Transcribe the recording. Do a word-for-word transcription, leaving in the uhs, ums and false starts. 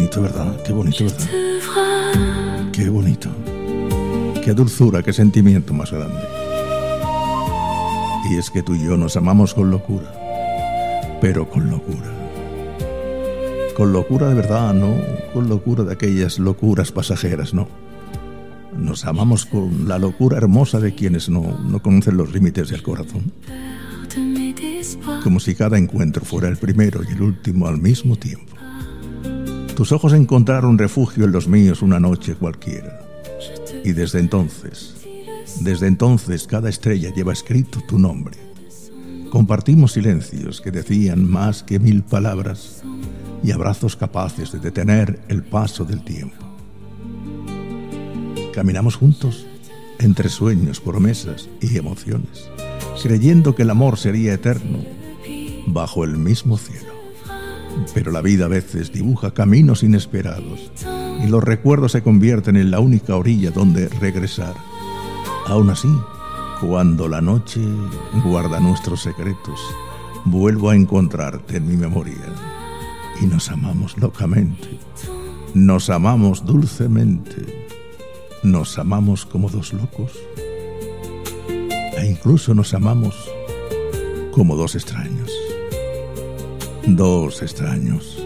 bonito, ¿verdad? Qué bonito, ¿verdad? Qué bonito. Qué dulzura, qué sentimiento más grande. Y es que tú y yo nos amamos con locura, pero con locura. Con locura de verdad, no con locura de aquellas locuras pasajeras, no. Nos amamos con la locura hermosa de quienes no, no conocen los límites del corazón. Como si cada encuentro fuera el primero y el último al mismo tiempo. Tus ojos encontraron refugio en los míos una noche cualquiera. Y desde entonces, desde entonces cada estrella lleva escrito tu nombre. Compartimos silencios que decían más que mil palabras y abrazos capaces de detener el paso del tiempo. Caminamos juntos entre sueños, promesas y emociones, creyendo que el amor sería eterno bajo el mismo cielo. Pero la vida a veces dibuja caminos inesperados y los recuerdos se convierten en la única orilla donde regresar. Aún así, cuando la noche guarda nuestros secretos, vuelvo a encontrarte en mi memoria y nos amamos locamente, nos amamos dulcemente, nos amamos como dos locos e incluso nos amamos como dos extraños. Dos extraños.